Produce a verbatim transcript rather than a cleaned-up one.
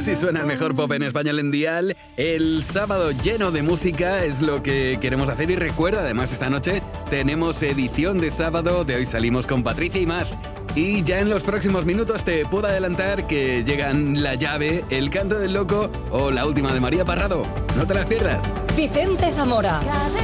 Así suena el mejor pop en español en Dial. El sábado lleno de música es lo que queremos hacer. Y recuerda, además, esta noche tenemos edición de sábado. De hoy salimos con Patricia y Mar. Y ya en los próximos minutos te puedo adelantar que llegan La Llave, El Canto del Loco o la última de María Parrado. No te las pierdas. Vicente Zamora.